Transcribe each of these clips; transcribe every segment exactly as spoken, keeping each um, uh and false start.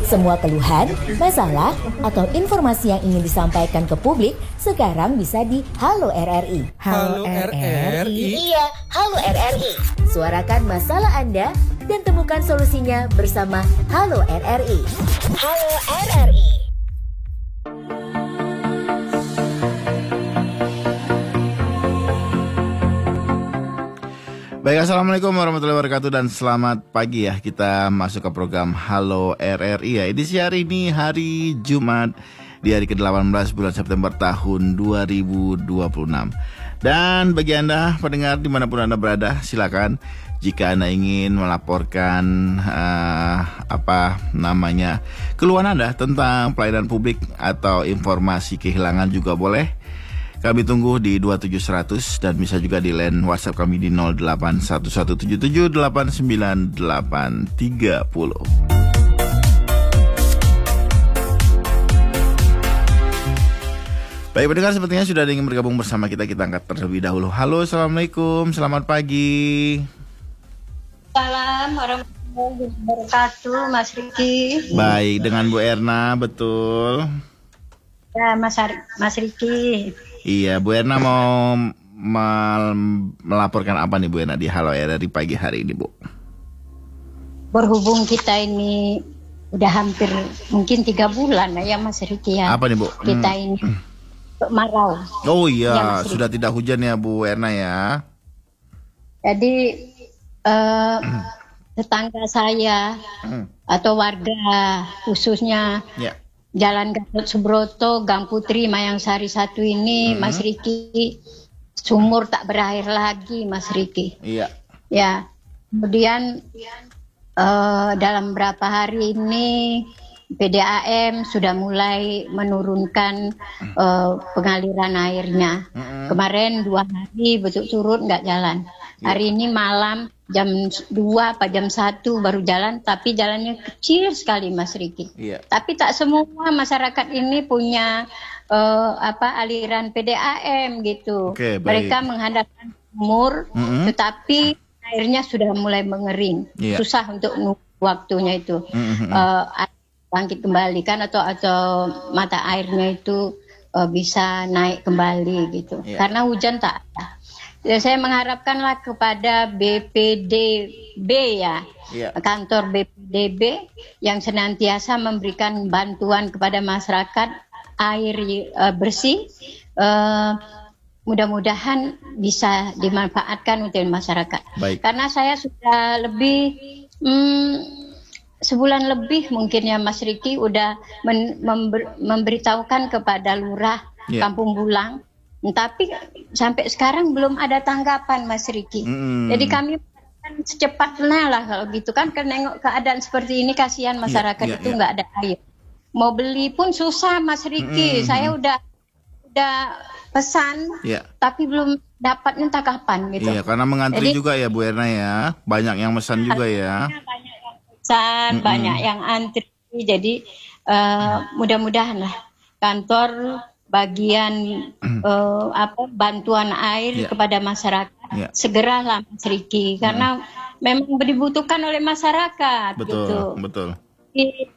Semua keluhan, masalah, atau informasi yang ingin disampaikan ke publik sekarang bisa di Halo R R I. Halo R R I? Iya, Halo R R I. Suarakan masalah Anda dan temukan solusinya bersama Halo R R I. Halo R R I. Baik, Assalamualaikum warahmatullahi wabarakatuh dan selamat pagi ya. Kita masuk ke program Halo R R I ya. Edisi hari ini hari Jumat di hari ke delapan belas bulan September tahun dua ribu dua puluh enam. Dan bagi Anda pendengar dimanapun Anda berada, silakan jika Anda ingin melaporkan uh, apa namanya keluhan Anda tentang pelayanan publik atau informasi kehilangan juga boleh. Kami tunggu di dua tujuh seratus dan bisa juga di line WhatsApp kami di nol delapan satu satu tujuh tujuh delapan sembilan delapan tiga nol. Baik pendengar, sepertinya sudah ada yang bergabung bersama kita. Kita angkat terlebih dahulu. Halo, Assalamualaikum, selamat pagi. Salam warahmatullahi wabarakatuh, Mas Riki. Baik, dengan Bu Erna, betul. Ya, Mas, Ar- Mas Riki. Iya, Bu Erna mau mal- melaporkan apa nih Bu Erna di Halo R R I pagi hari ini, Bu? Berhubung kita ini udah hampir mungkin tiga bulan ya Mas Riki ya. Apa nih Bu? Kita Hmm. ini kemarau. Oh iya, Ya, sudah tidak hujan ya Bu Erna ya. Jadi eh, tetangga saya Hmm. atau warga khususnya Ya. Jalan Gatot Subroto, Gang Putri, Mayang Sari satu ini, Hmm. Mas Riki, sumur tak berair lagi, Mas Riki. Iya. Ya, kemudian eh, dalam beberapa hari ini P D A M sudah mulai menurunkan eh, pengaliran airnya. Mm-mm. Kemarin dua hari berturut-turut nggak jalan. Ya. Hari ini malam jam dua apa jam satu baru jalan, tapi jalannya kecil sekali Mas Riki. Iya. Tapi tak semua masyarakat ini punya eh, apa aliran P D A M gitu. Oke, baik. Mereka mengandalkan sumur, Mm-mm. tetapi airnya sudah mulai mengering. Iya. Susah untuk nunggu waktunya itu. Mm-mm. Eh, bangkit kembali kan atau atau mata airnya itu eh, bisa naik kembali gitu. Iya. Karena hujan tak ada. Ya, saya mengharapkanlah kepada B P D B ya. Iya. Kantor B P D B yang senantiasa memberikan bantuan kepada masyarakat air uh, bersih, uh, mudah-mudahan bisa dimanfaatkan untuk masyarakat. Baik. Karena saya sudah lebih hmm, sebulan lebih mungkin ya Mas Riki udah men- member- memberitahukan kepada lurah Yeah. Kampung Bulang, tapi sampai sekarang belum ada tanggapan Mas Riki. Mm. Jadi kami secepatnya lah kalau gitu kan, karena nengok keadaan seperti ini kasihan masyarakat Iya, iya, itu iya. nggak ada air. Mau beli pun susah Mas Riki. Mm-mm. Saya udah udah pesan, Iya. tapi belum dapat entah kapan gitu. Iya, karena mengantri Jadi- juga ya Bu Erna ya. Banyak yang pesan juga ya. Banyak yang pesan, Mm-mm. banyak yang antri. Jadi eh, mudah-mudahan lah kantor bagian eh, apa bantuan air Iya. kepada masyarakat Iya. segeralah Mas Riki, karena memang dibutuhkan oleh masyarakat Betul, gitu. betul. Jadi,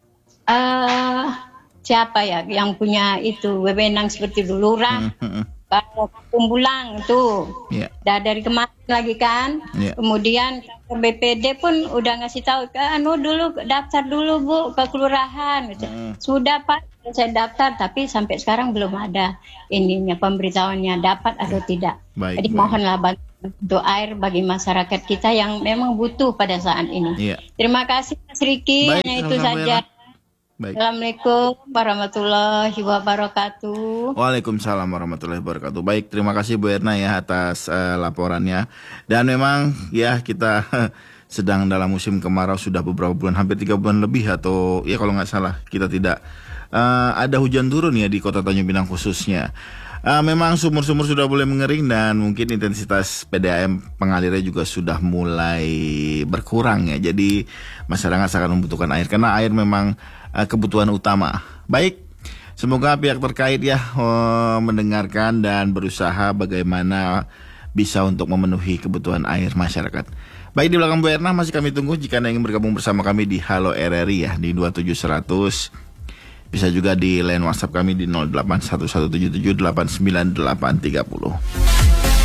eh, siapa ya yang punya itu wewenang seperti dulu lurah Mm-mm. kalau Kampung Bulang tuh Iya. udah dari kemarin lagi kan. Iya. Kemudian kantor B P D pun udah ngasih tahu, anu dulu daftar dulu Bu ke kelurahan gitu. Mm. Sudah Pak, saya daftar, tapi sampai sekarang belum ada ininya pemberitahuannya dapat atau tidak. Baik, Jadi baik. mohonlah bantuan untuk air bagi masyarakat kita yang memang butuh pada saat ini. Iya. Terima kasih Mas Riki, Baik, hanya itu sama-sama, saja. Erna. Baik. Assalamualaikum warahmatullahi wabarakatuh. Waalaikumsalam warahmatullahi wabarakatuh. Baik, terima kasih Bu Erna ya atas eh, laporannya. Dan memang ya kita sedang dalam musim kemarau sudah beberapa bulan, hampir tiga bulan lebih atau ya kalau nggak salah kita tidak eh, ada hujan turun ya di Kota Tanjung Pinang khususnya. Eh, memang sumur-sumur sudah mulai mengering dan mungkin intensitas P D A M pengalirnya juga sudah mulai berkurang ya. Jadi masyarakat sangat membutuhkan air karena air memang eh, kebutuhan utama. Baik. Semoga pihak terkait ya oh, mendengarkan dan berusaha bagaimana bisa untuk memenuhi kebutuhan air masyarakat. Baik, di belakang Bu Erna masih kami tunggu jika Anda ingin bergabung bersama kami di Halo R R I ya di dua tujuh seratus. Bisa juga di line WhatsApp kami di nol delapan satu satu tujuh tujuh delapan sembilan delapan tiga nol.